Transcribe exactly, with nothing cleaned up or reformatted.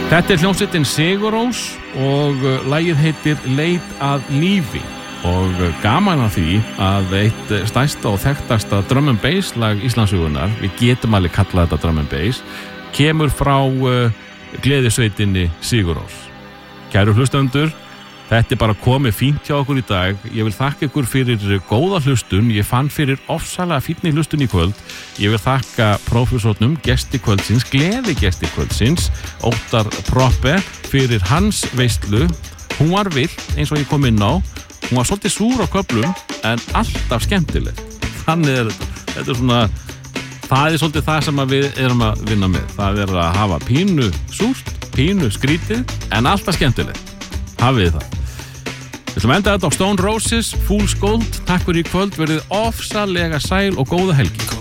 Þetta er hljómsveitin Sigur Rós og lagið heitir Leit að lífi og gaman að því að eitt stærsta og þekktasta drum and bass lag Íslandssögunnar, við getum alveg kallað þetta drum and bass, kemur frá uh, gleðisveitinni Sigur Rós. Kæru hlustendur, þetta er bara komið fínt hjá okkur í dag. Ég vil þakka ykkur fyrir góða hlustun. Ég fann fyrir ofsalega fínni hlustun í kvöld. Ég vil þakka prófessornum, gesti kvöldsins, gleði gesti kvöldsins, Óttar Proppe, fyrir hans veislu. Hún var vill, eins og ég kom inn á. Hún var svolítið súr á köflum, en alltaf skemmtileg. Þannig er þetta er svona, það er svolítið það sem við erum að vinna með. Það er að hafa pínu súrt, pínu skrítið, en alltaf skemmtileg. Hafið það. Við ætlum að enda þetta á Stone Roses, Fool's Gold. Takk fyrir í kvöld, verið ofsalega sæl og góða helgi.